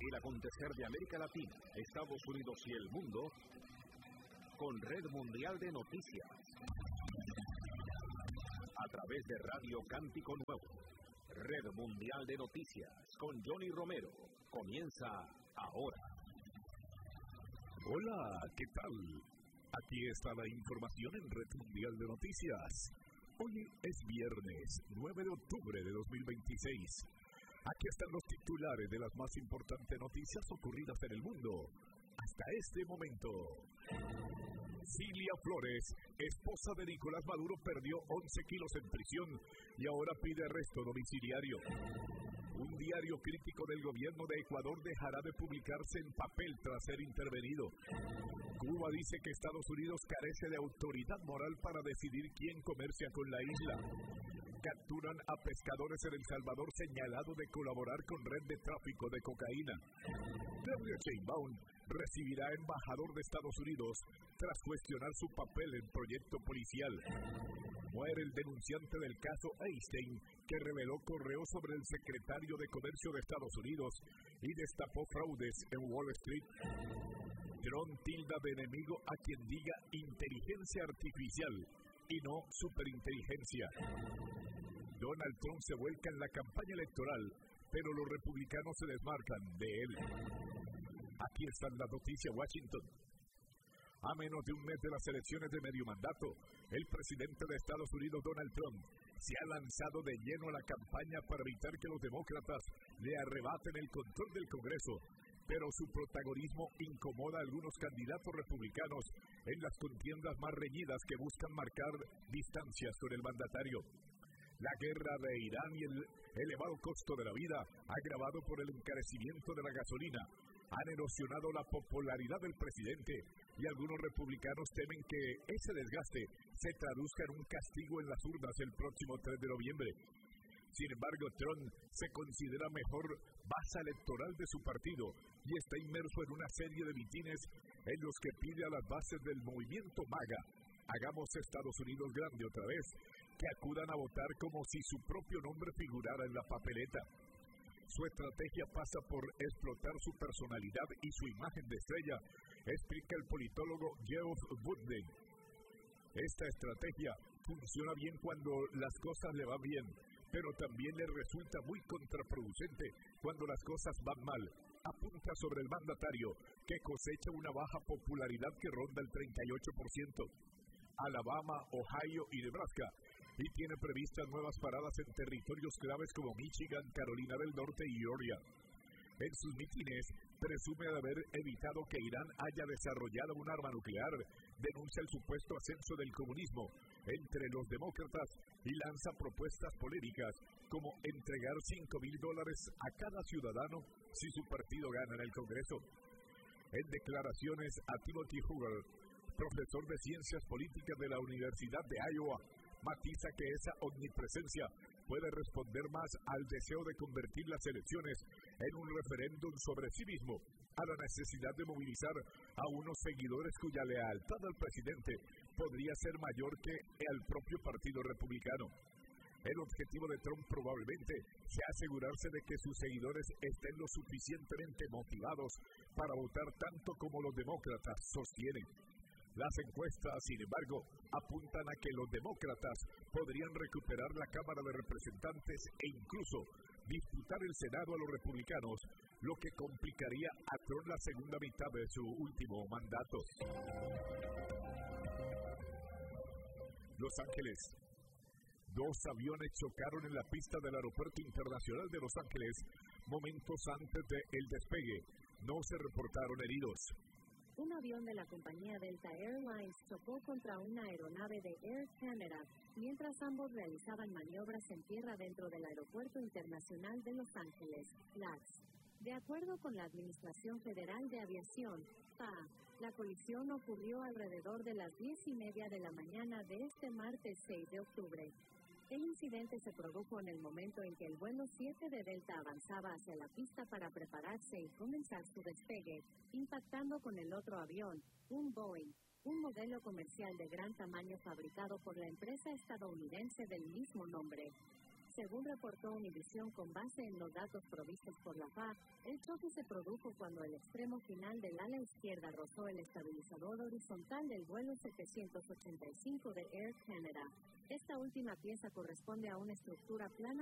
El acontecer de América Latina, Estados Unidos y el mundo con Red Mundial de Noticias. A través de Radio Cántico Nuevo. Red Mundial de Noticias con Johnny Romero. Comienza ahora. Hola, ¿qué tal? Aquí está la información en Red Mundial de Noticias. Hoy es viernes 9 de octubre de 2026. Aquí están los titulares de las más importantes noticias ocurridas en el mundo hasta este momento. Cilia Flores, esposa de Nicolás Maduro, perdió 11 kilos en prisión y ahora pide arresto domiciliario. Un diario crítico del gobierno de Ecuador dejará de publicarse en papel tras ser intervenido. Cuba dice que Estados Unidos carece de autoridad moral para decidir quién comercia con la isla. Capturan a pescadores en El Salvador señalados de colaborar con red de tráfico de cocaína. Claudia Sheinbaum recibirá embajador de Estados Unidos tras cuestionar su papel en proyecto policial. Muere el denunciante del caso Epstein, que reveló correos sobre el secretario de Comercio de Estados Unidos y destapó fraudes en Wall Street. Trump tilda de enemigo a quien diga inteligencia artificial y no superinteligencia. Donald Trump se vuelca en la campaña electoral, pero los republicanos se desmarcan de él. Aquí están las noticias, Washington. A menos de un mes de las elecciones de medio mandato, el presidente de Estados Unidos, Donald Trump, se ha lanzado de lleno a la campaña para evitar que los demócratas le arrebaten el control del Congreso, pero su protagonismo incomoda a algunos candidatos republicanos en las contiendas más reñidas que buscan marcar distancias con el mandatario. La guerra de Irán y el elevado costo de la vida, agravado por el encarecimiento de la gasolina, han erosionado la popularidad del presidente y algunos republicanos temen que ese desgaste se traduzca en un castigo en las urnas el próximo 3 de noviembre. Sin embargo, Trump se considera mejor base electoral de su partido y está inmerso en una serie de mitines en los que pide a las bases del movimiento MAGA, hagamos Estados Unidos grande otra vez, que acudan a votar como si su propio nombre figurara en la papeleta. Su estrategia pasa por explotar su personalidad y su imagen de estrella, explica el politólogo Geoff Woodley. Esta estrategia funciona bien cuando las cosas le van bien, pero también le resulta muy contraproducente cuando las cosas van mal. Apunta sobre el mandatario, que cosecha una baja popularidad que ronda el 38%. Alabama, Ohio y Nebraska, y tiene previstas nuevas paradas en territorios claves como Michigan, Carolina del Norte y Georgia. En sus mítines, presume de haber evitado que Irán haya desarrollado un arma nuclear, denuncia el supuesto ascenso del comunismo entre los demócratas y lanza propuestas polémicas como entregar $5,000 a cada ciudadano si su partido gana en el Congreso. En declaraciones a Timothy Hoover, profesor de Ciencias Políticas de la Universidad de Iowa, matiza que esa omnipresencia puede responder más al deseo de convertir las elecciones en un referéndum sobre sí mismo, a la necesidad de movilizar a unos seguidores cuya lealtad al presidente podría ser mayor que al propio Partido Republicano. El objetivo de Trump probablemente sea asegurarse de que sus seguidores estén lo suficientemente motivados para votar tanto como los demócratas sostienen. Las encuestas, sin embargo, apuntan a que los demócratas podrían recuperar la Cámara de Representantes e incluso disputar el Senado a los republicanos, lo que complicaría a Trump la segunda mitad de su último mandato. Los Ángeles. 2 aviones chocaron en la pista del Aeropuerto Internacional de Los Ángeles momentos antes del despegue. No se reportaron heridos. Un avión de la compañía Delta Airlines chocó contra una aeronave de Air Canada mientras ambos realizaban maniobras en tierra dentro del Aeropuerto Internacional de Los Ángeles, LAX. De acuerdo con la Administración Federal de Aviación, FAA, la colisión ocurrió alrededor de las 10:30 de la mañana de este martes 6 de octubre. El incidente se produjo en el momento en que el vuelo 7 de Delta avanzaba hacia la pista para prepararse y comenzar su despegue, impactando con el otro avión, un Boeing, un modelo comercial de gran tamaño fabricado por la empresa estadounidense del mismo nombre. Según reportó Univision con base en los datos provistos por la FAA, el choque se produjo cuando el extremo final del ala izquierda rozó el estabilizador horizontal del vuelo 785 de Air Canada. Esta última pieza corresponde a una estructura plana